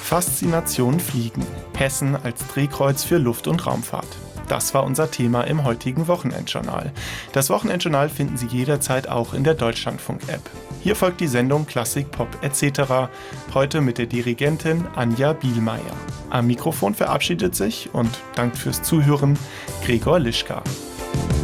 Faszination Fliegen. Hessen als Drehkreuz für Luft- und Raumfahrt. Das war unser Thema im heutigen Wochenendjournal. Das Wochenendjournal finden Sie jederzeit auch in der Deutschlandfunk-App. Hier folgt die Sendung Klassik, Pop etc. Heute mit der Dirigentin Anja Bielmeier. Am Mikrofon verabschiedet sich und dankt fürs Zuhören Gregor Lischka.